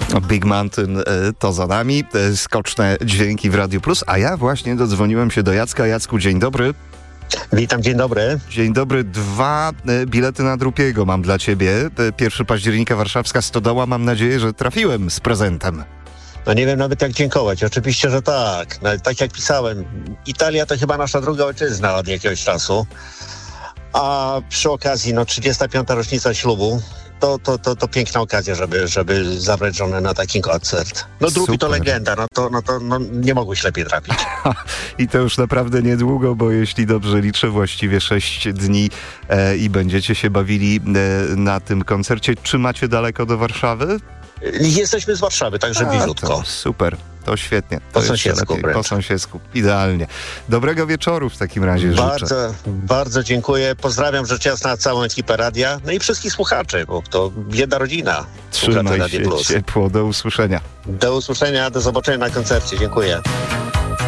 Big Mountain to za nami, skoczne dźwięki w Radiu Plus, a ja właśnie dodzwoniłem się do Jacka. Jacku, dzień dobry. Witam, dzień dobry. Dzień dobry. 2 bilety na Drupiego mam dla ciebie. 1 października warszawska Stodoła. Mam nadzieję, że trafiłem z prezentem. No nie wiem nawet jak dziękować. Oczywiście, że tak. No, tak jak pisałem, Italia to chyba nasza druga ojczyzna od jakiegoś czasu. A przy okazji 35. rocznica ślubu, to piękna okazja, żeby zabrać żonę na taki koncert. No Drupi to legenda, nie mogłeś lepiej trafić. I to już naprawdę niedługo, bo jeśli dobrze liczę, właściwie 6 dni i będziecie się bawili na tym koncercie. Czy macie daleko do Warszawy? Jesteśmy z Warszawy, także bliziutko. To super, to świetnie. Po sąsiedzku. Po sąsiedzku, idealnie. Dobrego wieczoru w takim razie życzę. Bardzo dziękuję. Pozdrawiam rzecz jasna całą ekipę radia, no i wszystkich słuchaczy, bo to jedna rodzina. Trzymaj się ciepło, do usłyszenia. Do usłyszenia, do zobaczenia na koncercie. Dziękuję.